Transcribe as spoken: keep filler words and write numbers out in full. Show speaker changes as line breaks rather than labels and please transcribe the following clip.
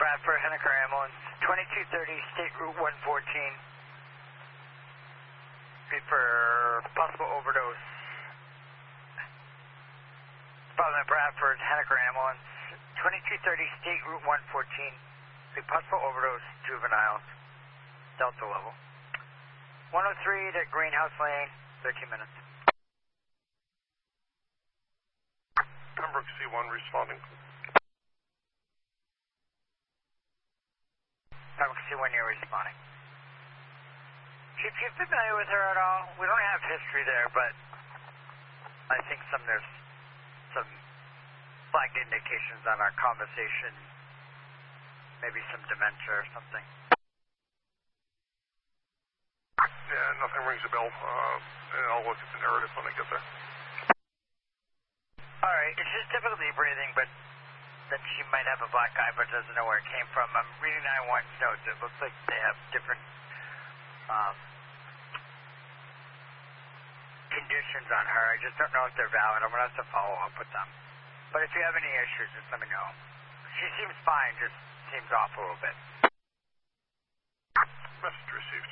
Bradford, Henniker Ambulance, twenty-two thirty, State Route one fourteen. For possible overdose. Department Bradford, Henniker Ambulance, twenty-two thirty, State Route one fourteen. Possible overdose, juveniles, Delta level. one oh three to Greenhouse Lane, thirteen minutes.
Pembroke C one responding.
Pembroke C one, you're responding. Chief, you familiar with her at all? We don't have history there, but I think some there's some flagged indications on our conversation, maybe some dementia or something.
Yeah, nothing rings a bell. Uh, and I'll look at the narrative when I get there.
All right, she's difficulty breathing, but that she might have a black eye, but doesn't know where it came from. I'm reading nine one one's notes. It looks like they have different um, conditions on her. I just don't know if they're valid. I'm going to have to follow up with them. But if you have any issues, just let me know. She seems fine, just seems off a little bit.
Message received.